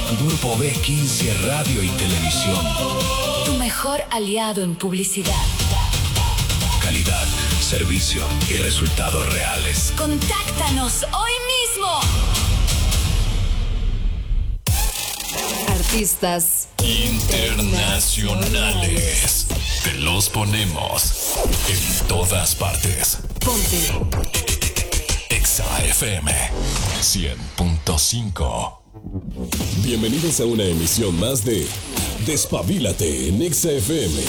Grupo B15 Radio y Televisión. Tu mejor aliado en publicidad. Calidad, servicio y resultados reales. Contáctanos hoy mismo. Artistas internacionales. Te los ponemos en todas partes. Ponte Exa FM 100.5. Bienvenidos a una emisión más de Despabilate en Exa FM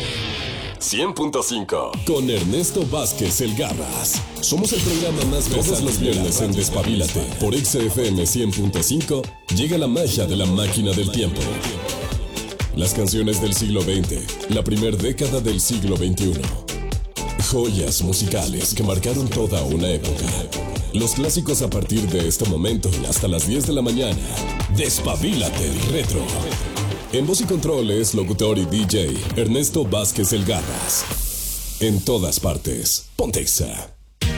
100.5 con Ernesto Vázquez El Garras. Somos el programa más versátil. Todos los viernes en Despabilate por Exa FM 100.5 llega la magia de la máquina del tiempo. Las canciones del siglo XX, la primera década del siglo XXI. Joyas musicales que marcaron toda una época. Los clásicos a partir de este momento y hasta las 10 de la mañana. Despabilate Retro. En voz y controles, locutor y DJ, Ernesto Vázquez El Garras. En todas partes, ponte Exa.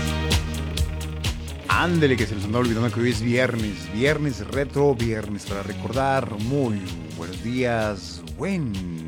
Ándele, que se nos anda olvidando que hoy es viernes. Viernes retro, viernes para recordar. Muy buenos días, buen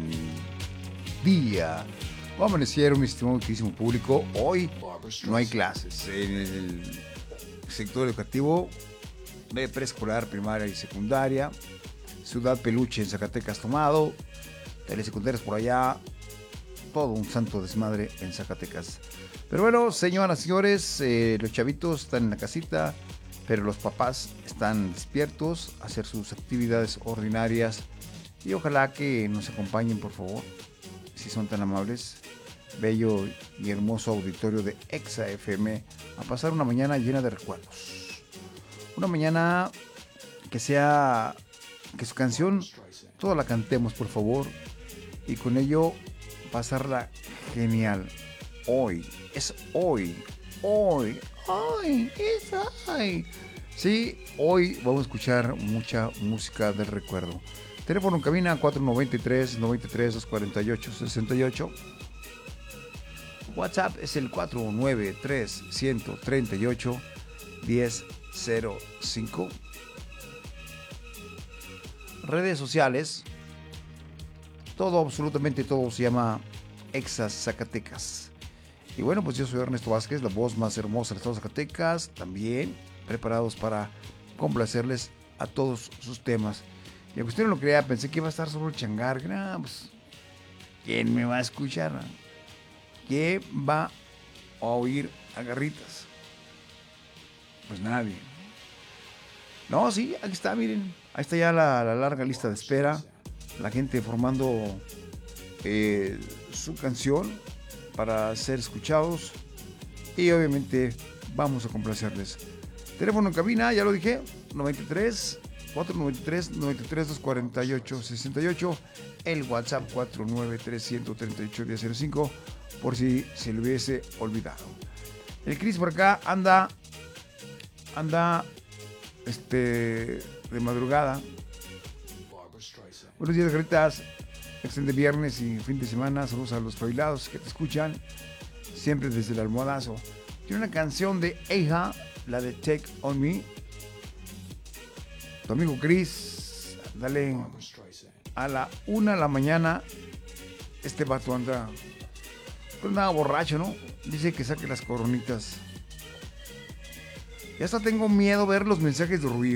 día. ¿Cómo amanecieron, mi estimado queridísimo público? Hoy no hay clases en el sector educativo de preescolar, primaria y secundaria. Ciudad Peluche en Zacatecas tomado. Telesecundarias por allá. Todo un santo desmadre en Zacatecas. Pero bueno, señoras y señores, los chavitos están en la casita, pero los papás están despiertos a hacer sus actividades ordinarias. Y ojalá que nos acompañen, por favor, si son tan amables, bello y hermoso auditorio de Exa FM, a pasar una mañana llena de recuerdos. Una mañana que sea, que su canción, toda la cantemos, por favor, y con ello pasarla genial. Hoy, es hoy, es hoy. Sí, hoy vamos a escuchar mucha música del recuerdo. Teléfono en cabina 493-93-248-68. WhatsApp es el 493-138-1005. Redes sociales, todo, absolutamente todo se llama Exa Zacatecas. Y bueno, pues yo soy Ernesto Vázquez, la voz más hermosa de todos Zacatecas, también preparados para complacerles a todos sus temas. Y aunque usted no lo crea, pensé que iba a estar solo el changar. No, pues, ¿quién me va a escuchar? ¿Quién va a oír a Garritas? Pues nadie. No, sí, aquí está, miren. Ahí está ya la larga lista de espera. La gente formando su canción para ser escuchados. Y obviamente vamos a complacerles. Teléfono en cabina, ya lo dije, 493-248-68. El WhatsApp 493-138-1005, por si se le hubiese olvidado. El Cris por acá anda de madrugada. Buenos días, Garritas. Excelente viernes y fin de semana. Saludos a los espabilados que te escuchan siempre desde el almohadazo. Tiene una canción de Eija, la de Take On Me. Tu amigo Chris, dale a la 1 de la mañana. Este vato anda borracho, ¿no? Dice que saque las coronitas. Ya hasta tengo miedo ver los mensajes de ruido.